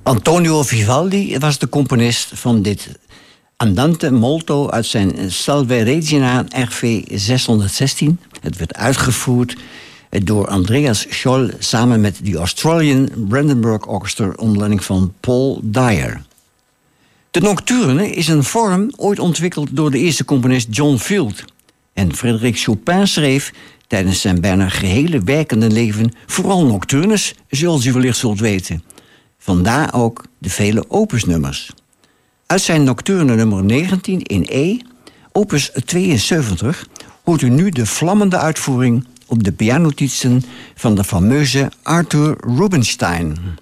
Antonio Vivaldi was de componist van dit Andante molto uit zijn Salve Regina RV 616. Het werd uitgevoerd door Andreas Scholl samen met de Australian Brandenburg Orchestra onder leiding van Paul Dyer. De nocturne is een vorm ooit ontwikkeld door de eerste componist John Field. En Frédéric Chopin schreef tijdens zijn bijna gehele werkende leven vooral nocturnes, zoals u wellicht zult weten. Vandaar ook de vele opusnummers. Uit zijn nocturne nummer 19 in E, opus 72, hoort u nu de vlammende uitvoering op de pianotoetsen van de fameuze Arthur Rubinstein.